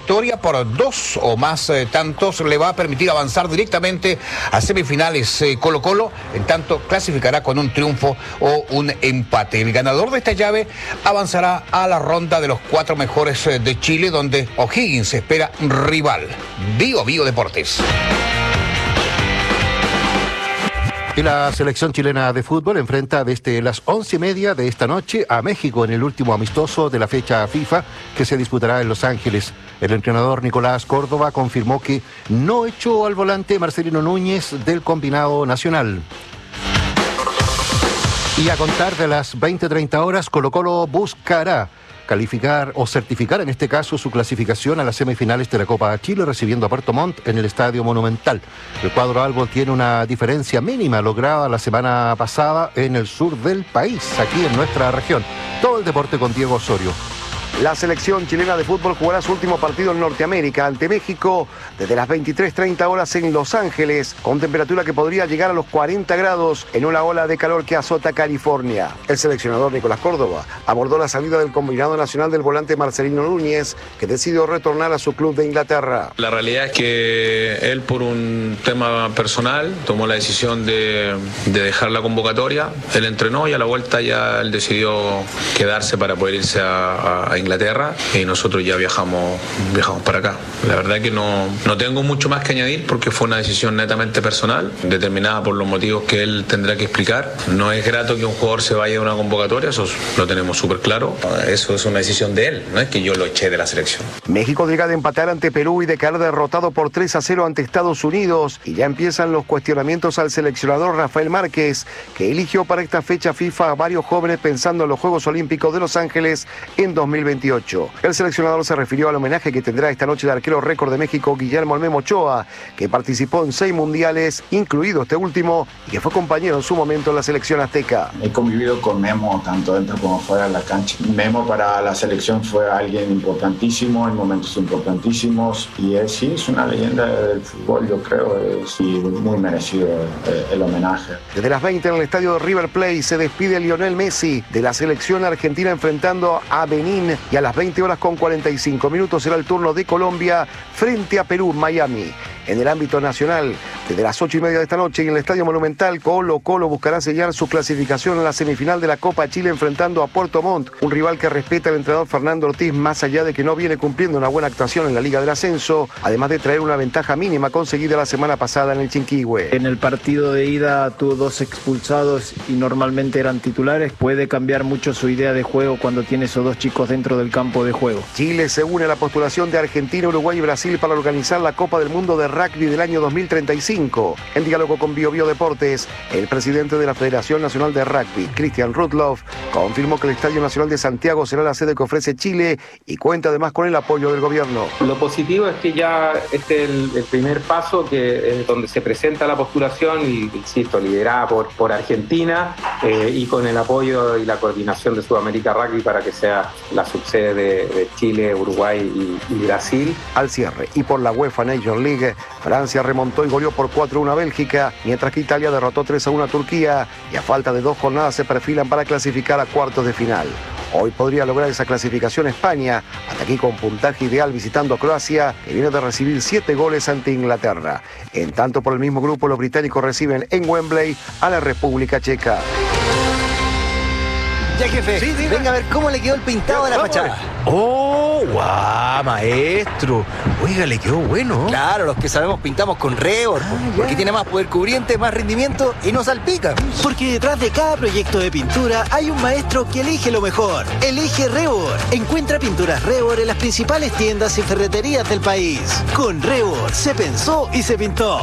victoria por 2 o más tantos le va a permitir avanzar directamente a semifinales. Colo-Colo, en tanto, clasificará con un triunfo o un empate. El ganador de esta llave avanzará a la ronda de los 4 mejores de Chile, donde O'Higgins espera rival. Bio Deportes. Y la selección chilena de fútbol enfrenta desde las 11:30 de esta noche a México en el último amistoso de la fecha FIFA que se disputará en Los Ángeles. El entrenador Nicolás Córdoba confirmó que no echó al volante Marcelino Núñez del combinado nacional. Y a contar de las 20:30 horas, Colo-Colo buscará calificar o certificar en este caso su clasificación a las semifinales de la Copa Chile, recibiendo a Puerto Montt en el Estadio Monumental. El cuadro albo tiene una diferencia mínima lograda la semana pasada en el sur del país, aquí en nuestra región. Todo el deporte con Diego Osorio. La selección chilena de fútbol jugará su último partido en Norteamérica ante México desde las 23:30 horas en Los Ángeles, con temperatura que podría llegar a los 40 grados en una ola de calor que azota California. El seleccionador Nicolás Córdoba abordó la salida del combinado nacional del volante Marcelino Núñez, que decidió retornar a su club de Inglaterra. La realidad es que él, por un tema personal, tomó la decisión de dejar la convocatoria. Él entrenó y a la vuelta ya él decidió quedarse para poder irse a Inglaterra, y nosotros ya viajamos para acá. La verdad que no tengo mucho más que añadir porque fue una decisión netamente personal, determinada por los motivos que él tendrá que explicar. No es grato que un jugador se vaya de una convocatoria, eso lo tenemos súper claro. Eso es una decisión de él, no es que yo lo eché de la selección. México llega de empatar ante Perú y de caer derrotado por 3-0 ante Estados Unidos, y ya empiezan los cuestionamientos al seleccionador Rafael Márquez, que eligió para esta fecha FIFA a varios jóvenes pensando en los Juegos Olímpicos de Los Ángeles en 2028. El seleccionador se refirió al homenaje que tendrá esta noche el arquero récord de México, Guillermo El Memo Ochoa, que participó en 6 mundiales, incluido este último, y que fue compañero en su momento en la selección azteca. He convivido con Memo tanto dentro como fuera de la cancha. Memo para la selección fue alguien importantísimo en momentos importantísimos, y sí, es una leyenda del fútbol, yo creo, y muy merecido el homenaje. Desde las 20 en el estadio de River Plate se despide Lionel Messi de la selección argentina enfrentando a Benín, y a las 20 horas con 45 minutos será el turno de Colombia frente a Perú, Miami. En el ámbito nacional, desde las 8:30 de esta noche en el Estadio Monumental, Colo-Colo buscará sellar su clasificación en la semifinal de la Copa Chile enfrentando a Puerto Montt, un rival que respeta al entrenador Fernando Ortiz, más allá de que no viene cumpliendo una buena actuación en la Liga del Ascenso, además de traer una ventaja mínima conseguida la semana pasada en el Chinquihue. En el partido de ida tuvo 2 expulsados y normalmente eran titulares. Puede cambiar mucho su idea de juego cuando tiene esos 2 chicos dentro del campo de juego. Chile se une a la postulación de Argentina, Uruguay y Brasil para organizar la Copa del Mundo de Rugby del año 2035. En diálogo con Bio Deportes, el presidente de la Federación Nacional de Rugby, Christian Rudloff, confirmó que el Estadio Nacional de Santiago será la sede que ofrece Chile y cuenta además con el apoyo del gobierno. Lo positivo es que ya este es el primer paso, que es donde se presenta la postulación y, insisto, liderada por Argentina y con el apoyo y la coordinación de Sudamérica Rugby para que sea la subsede de Chile, Uruguay y Brasil. Al cierre, y por la UEFA Nations League, Francia remontó y goleó por 4-1 a Bélgica, mientras que Italia derrotó 3-1 a Turquía, y a falta de 2 jornadas se perfilan para clasificar a cuartos de final. Hoy podría lograr esa clasificación España, hasta aquí con puntaje ideal visitando a Croacia, que viene de recibir 7 goles ante Inglaterra. En tanto, por el mismo grupo, los británicos reciben en Wembley a la República Checa. Ya, jefe, sí, venga a ver cómo le quedó el pintado de la fachada. ¡Oh, guau, maestro! Oiga, le quedó bueno. Claro, los que sabemos pintamos con Rebord, porque tiene más poder cubriente, más rendimiento y no salpica. Porque detrás de cada proyecto de pintura hay un maestro que elige lo mejor. Elige Rebord. Encuentra pinturas Rebord en las principales tiendas y ferreterías del país. Con Rebord se pensó y se pintó.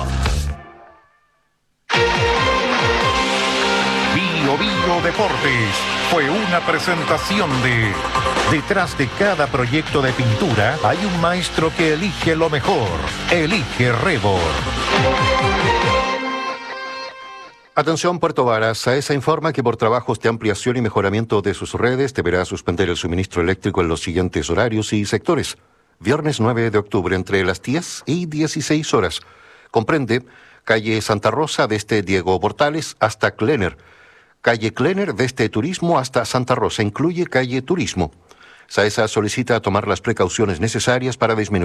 Bio Deportes fue una presentación de... Detrás de cada proyecto de pintura hay un maestro que elige lo mejor. Elige Rebord. Atención, Puerto Varas. SAESA informa que por trabajos de ampliación y mejoramiento de sus redes deberá suspender el suministro eléctrico en los siguientes horarios y sectores. Viernes 9 de octubre entre las 10 y 16 horas. Comprende calle Santa Rosa desde Diego Portales hasta Klenner. Calle Klenner desde Turismo hasta Santa Rosa. Incluye calle Turismo. SAESA solicita tomar las precauciones necesarias para disminuir